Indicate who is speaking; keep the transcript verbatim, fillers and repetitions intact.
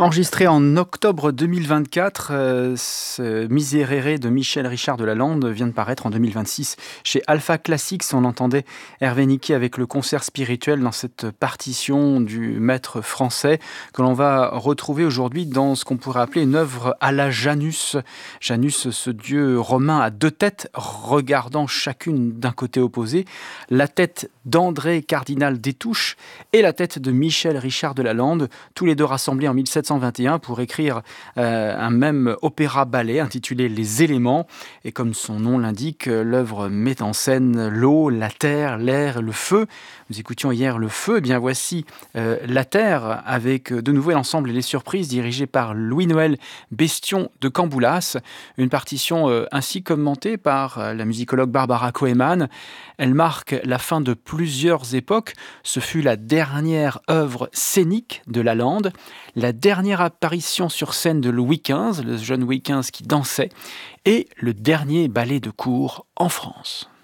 Speaker 1: Enregistré en octobre deux mille vingt-quatre, euh, ce Miserere de Michel Richard de Lalande vient de paraître en deux mille vingt-six. Chez Alpha Classics, on entendait Hervé Niquet avec le concert spirituel dans cette partition du maître français que l'on va retrouver aujourd'hui dans ce qu'on pourrait appeler une œuvre à la Janus. Janus, ce dieu romain à deux têtes, regardant chacune d'un côté opposé. La tête d'André Cardinal Destouches et la tête de Michel Richard de Lalande, tous les deux rassemblés en mille sept cent vingt et un pour écrire euh, un même opéra-ballet intitulé Les Éléments. Et comme son nom l'indique, l'œuvre met en scène l'eau, la terre, l'air et le feu. Nous écoutions hier le feu, et bien voici euh, la terre avec de nouveau l'ensemble et les surprises dirigé par Louis-Noël Bestion de Camboulas. Une partition euh, ainsi commentée par euh, la musicologue Barbara Koeman. Elle marque la fin de plusieurs époques. Ce fut la dernière œuvre scénique de Lalande, la dernière apparition sur scène de Louis quinze, le jeune Louis quinze qui dansait, et le dernier ballet de cour en France.